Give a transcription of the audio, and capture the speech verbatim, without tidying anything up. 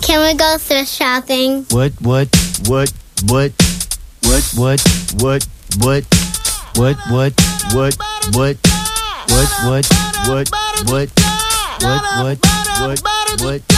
Can we go thrift shopping? What, what, what, what, what, what, what, what, what, what, what, what, what, what, what, what, what, what, what, what,